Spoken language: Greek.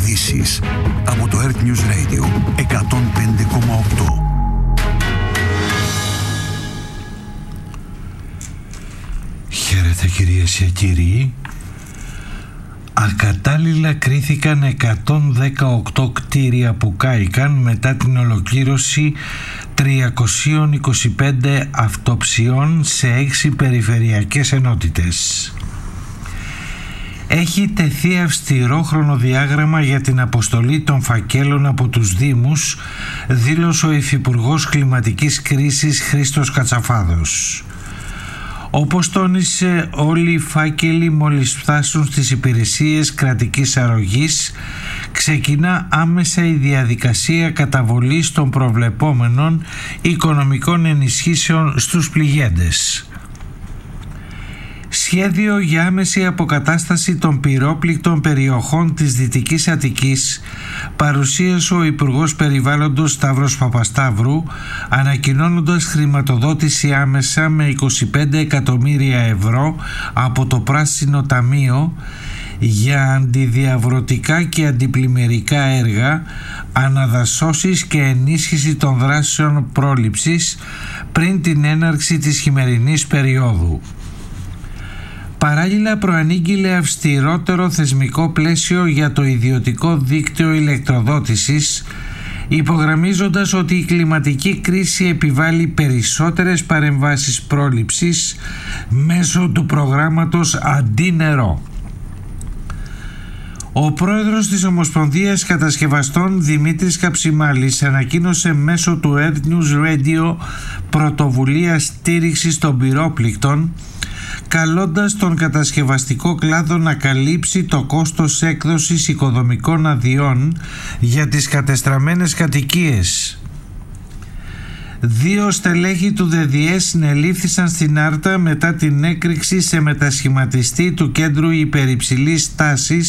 Ειδήσεις από το Earth News Radio 105,8. Χαίρετε κυρίες και κύριοι. Ακατάλληλα κρίθηκαν 118 κτίρια που κάηκαν μετά την ολοκλήρωση 325 αυτοψιών σε 6 περιφερειακές ενότητες. Έχει τεθεί αυστηρό χρονοδιάγραμμα για την αποστολή των φακέλων από τους Δήμους, δήλωσε ο Υφυπουργός Κλιματικής Κρίσης Χρήστος Κατσαφάδος. Όπως τόνισε, όλοι οι φάκελοι μόλις φτάσουν στις υπηρεσίες κρατικής αρρωγής, ξεκινά άμεσα η διαδικασία καταβολής των προβλεπόμενων οικονομικών ενισχύσεων στους πληγέντες. Σχέδιο για άμεση αποκατάσταση των πυρόπληκτων περιοχών της Δυτικής Αττικής παρουσίασε ο Υπουργός Περιβάλλοντος Σταύρος Παπασταύρου, ανακοινώνοντας χρηματοδότηση άμεσα με 25 εκατομμύρια ευρώ από το Πράσινο Ταμείο για αντιδιαβρωτικά και αντιπλημμυρικά έργα, αναδασώσεις και ενίσχυση των δράσεων πρόληψης πριν την έναρξη της χειμερινής περίοδου. Παράλληλα προανήγγειλε αυστηρότερο θεσμικό πλαίσιο για το ιδιωτικό δίκτυο ηλεκτροδότησης, υπογραμμίζοντας ότι η κλιματική κρίση επιβάλλει περισσότερες παρεμβάσεις πρόληψης μέσω του προγράμματος Αντί-Νερό. Ο πρόεδρος της Ομοσπονδίας Κατασκευαστών Δημήτρης Καψιμάλης ανακοίνωσε μέσω του Earth News Radio πρωτοβουλία στήριξης των πυρόπληκτων, καλώντας τον κατασκευαστικό κλάδο να καλύψει το κόστος έκδοσης οικοδομικών αδειών για τις κατεστραμμένες κατοικίες. 2 στελέχη του ΔΔΕ συνελήφθησαν στην Άρτα μετά την έκρηξη σε μετασχηματιστή του κέντρου υπερυψηλής τάσης